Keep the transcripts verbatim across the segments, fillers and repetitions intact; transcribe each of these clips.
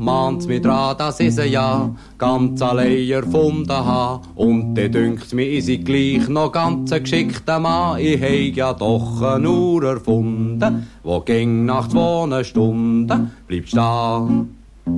mahnt's mich dran, dass ich sie ja ganz allein erfunden habe. Und dann dünkt's mir, ich sei gleich noch ganz ein geschickter Mann. Ich heig ja doch eine Uhr erfunden, wo ging nach zwei Stunden bleibt stehen.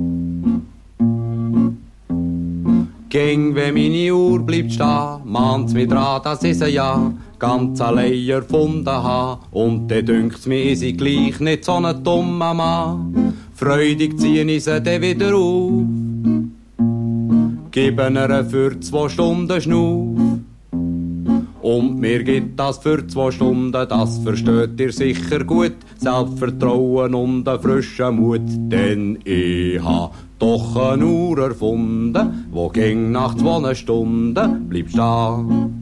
Ging, wenn meine Uhr bleibt stehen, mahnt's mich dran, dass ich sie ja ganz allein erfunden habe. Und dann dünkt's mir, ich sei gleich nicht so ein dummer Mann. Freudig zieh ich sie dann wieder auf, geben ihr für zwei Stunden Schnuff. Und mir gibt das für zwei Stunden, das versteht ihr sicher gut. Selbstvertrauen und einen frischen Mut, denn ich ha doch eine Uhr erfunden, wo ging nach zwei Stunden bleibt stehen.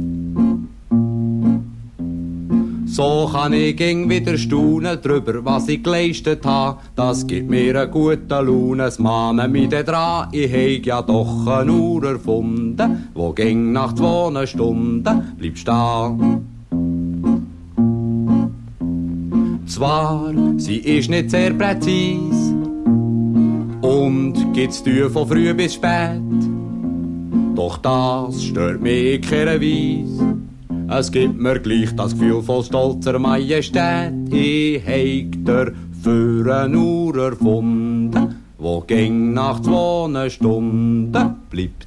So kann ich ging wieder staunen drüber, was ich geleistet ha. Das gibt mir eine gute Laune, es mahnen mich da dran. Ich heig ja doch eine Uhr erfunden, wo ging nach zwei Stunden bleibt stehen. Zwar, sie ist nicht sehr präzis und gibt's Tür von früh bis spät, doch das stört mich in keiner Weise. Es gibt mir gleich das Gefühl von stolzer Majestät. Ich heig der für eine Uhr erfunden, wo ging nach zwei Stunden bleibt.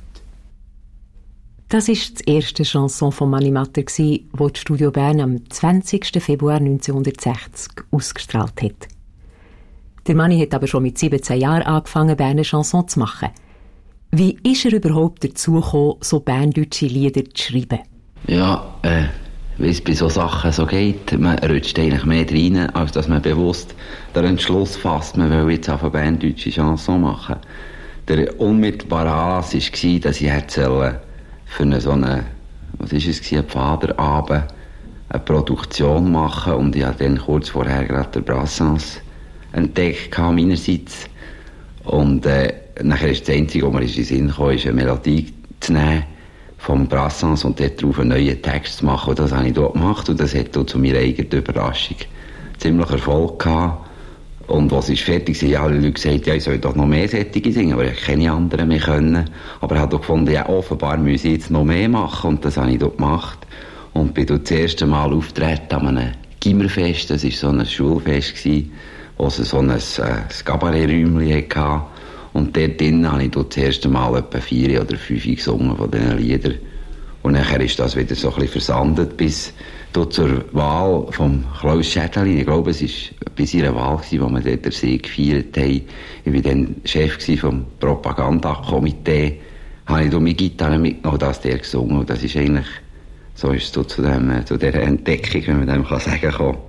Das war das erste Chanson von Mani Matter, das die Studio Bern am zwanzigsten Februar neunzehnhundertsechzig ausgestrahlt hat. Der Mani hat aber schon mit siebzehn Jahren angefangen, Berner Chanson zu machen. Wie ist er überhaupt dazu gekommen, so berndeutsche Lieder zu schreiben? Ja, äh, wie es bei so Sachen so geht, man rutscht eigentlich mehr rein, als dass man bewusst den Entschluss fasst, man will jetzt auf eine berndeutsche Chanson machen. Der unmittelbare Anlass war, dass ich hätte für eine so eine, was ist es, einen Vaterabend eine Produktion machen, und ich habe dann kurz vorher gerade den Brassens entdeckt meinerseits. Und äh, nachher ist das Einzige, was mir in den Sinn kam, ist eine Melodie zu nehmen vom Brassens und dort drauf einen neuen Text zu machen. Und das habe ich dort gemacht, und das hat auch zu meiner eigenen Überraschung ziemlich Erfolg gehabt. Und als es fertig war, haben alle Leute gesagt, ja, ich soll doch noch mehr Sättige singen, aber ich keine anderen mehr können. Aber ich habe auch gefunden, ja, offenbar muss ich jetzt noch mehr machen, und das habe ich dort gemacht. Und bin dort das erste Mal aufgetreten an einem Gimmerfest, das war so ein Schulfest, wo es so ein, äh, ein Kabaretträumchen hatte. Und dort drinnen habe ich dort das erste Mal etwa vier oder fünf gesungen von diesen Liedern. Und nachher ist das wieder so ein bisschen versandet bis dort zur Wahl von Klaus Schädelin. Ich glaube, es war bei seiner Wahl, wo wir dort den Sieg gefeiert haben. Ich war dann Chef vom Propagandakomitee. Habe ich da meine Gitarre mitgenommen, das der gesungen. Und das ist eigentlich, so ist es zu, dem, zu dieser Entdeckung, wenn man dem kann sagen kann.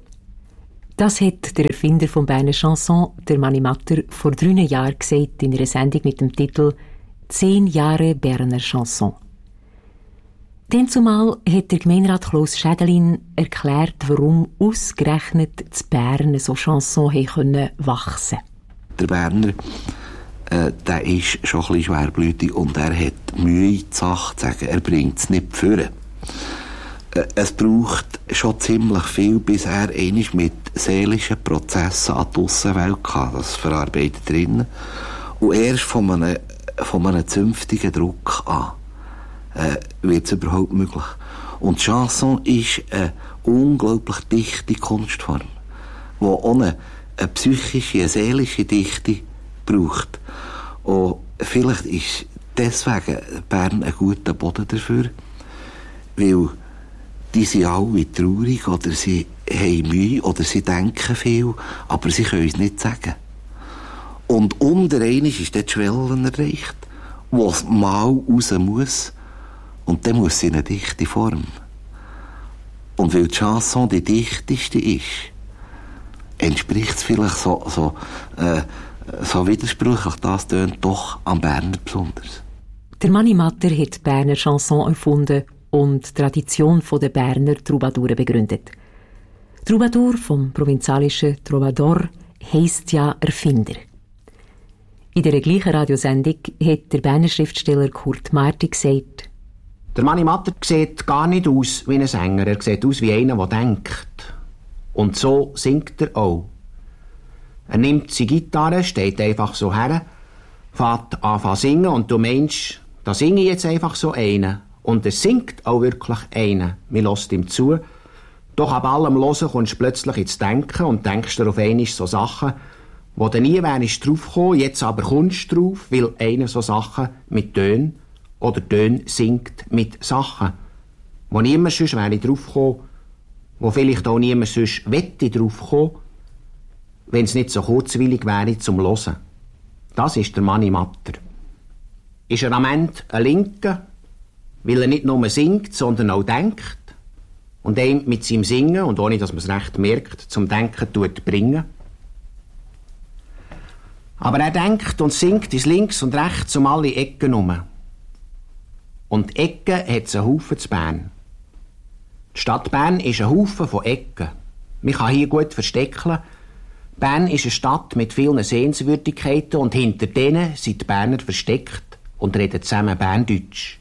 Das hat der Erfinder von Berner Chanson, der Mani Matter, vor drei Jahren gesagt in einer Sendung mit dem Titel «Zehn Jahre Berner Chanson». Dann zumal hat der Gemeinderat Klaus Schädelin erklärt, warum ausgerechnet zu Bern so Chanson können wachsen. Der Berner, äh, der ist schon ein bisschen schwerblütig und er hat Mühe, die Sache zu sagen. Er bringt es nicht führen. Äh, es braucht schon ziemlich viel, bis er einmal mit seelischen Prozessen an die Aussenwelt kam. Das verarbeitet drinnen. Und erst von einem, von einem zünftigen Druck an äh, wird es überhaupt möglich. Und die Chanson ist eine unglaublich dichte Kunstform, die ohne eine psychische, eine seelische Dichte braucht. Und vielleicht ist deswegen Bern ein guter Boden dafür, weil die sind alle traurig oder sie haben Mühe oder sie denken viel, aber sie können es nicht sagen. Und unter einmal ist dort die Schwelle erreicht, wo es mal raus muss, und dann muss sie in eine dichte Form. Und weil die Chanson die dichteste ist, entspricht es vielleicht so, so, äh, so widersprüchlich, das tönt doch am Berner besonders. Der Mani Matter hat die Berner Chanson erfunden und die Tradition der Berner Troubadouren begründet. Troubadour vom provinzialischen Trovador heisst ja Erfinder. In der gleichen Radiosendung hat der Berner Schriftsteller Kurt Marti gesagt: Der Mani Matter sieht gar nicht aus wie ein Sänger, er sieht aus wie einer, der denkt. Und so singt er auch. Er nimmt seine Gitarre, steht einfach so her fährt an zu singen und du meinst, da singe ich jetzt einfach so einen. Und er singt auch wirklich einen. Man hört ihm zu. Doch ab allem Hören kommst du plötzlich ins Denken und denkst dir auf einmal so Sachen, wo du nie wärst draufgekommen, jetzt aber kommst du drauf, weil einer so Sachen mit Tönen oder Tönen singt mit Sachen, wo niemand sonst wäre draufgekommen, wo vielleicht auch niemand sonst wette draufkommen, wenn es nicht so kurzwillig wäre zum Hören. Das ist der Mani Matter. Ist er am Ende ein Linker, weil er nicht nur singt, sondern auch denkt und ihn mit seinem Singen, und ohne dass man es recht merkt, zum Denken tut bringen. Aber er denkt und singt ins Links und Rechts um alle Ecken herum. Und Ecken hat es einen Haufen zu Bern. Die Stadt Bern ist ein Haufen von Ecken. Man kann hier gut verstecken. Bern ist eine Stadt mit vielen Sehenswürdigkeiten und hinter denen sind die Berner versteckt und reden zusammen Berndeutsch.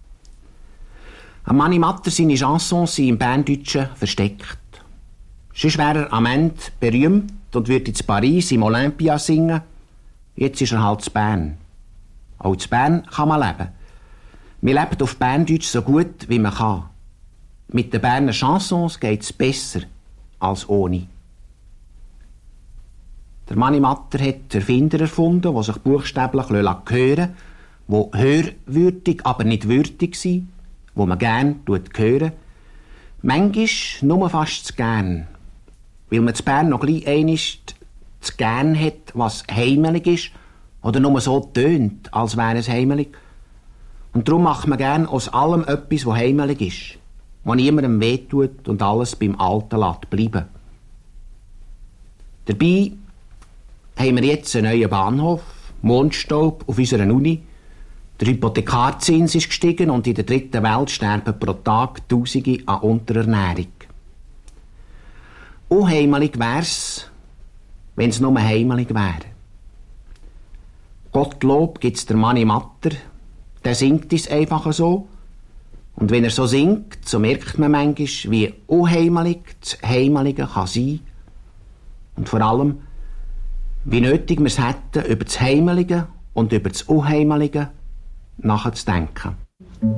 Am Mani Matter seine Chansons sind im Berndeutschen versteckt. Sonst wäre er am Ende berühmt und würde in Paris im Olympia singen. Jetzt ist er halt zu Bern. Auch zu Bern kann man leben. Man lebt auf Berndeutsch so gut, wie man kann. Mit den Berner Chansons geht es besser als ohne. Der Mani Matter hat Erfinder erfunden, die sich buchstäblich hören lassen, die hörwürdig, aber nicht würdig sind, die man gern hören. Manchmal nur fast zu gern, weil man zu Bern noch gleich einmal zu gern hat, was heimelig ist, oder nur so tönt, als wäre es heimelig. Und darum macht man gern aus allem etwas, was heimelig ist, was niemandem wehtut und alles beim Alten lässt bleiben. Dabei haben wir jetzt einen neuen Bahnhof, Mondstaub auf unserer Uni. Der Hypothekarzins ist gestiegen und in der dritten Welt sterben pro Tag Tausende an Unterernährung. Unheimelig wär's, wenn es nur heimelig wäre. Gottlob gibt's der Mani Matter, der singt es einfach so. Und wenn er so singt, so merkt man manchmal, wie unheimelig das Heimelige kann sein. Und vor allem, wie nötig wir es hätten, über das Heimelige und über das Unheimelige nachzudenken.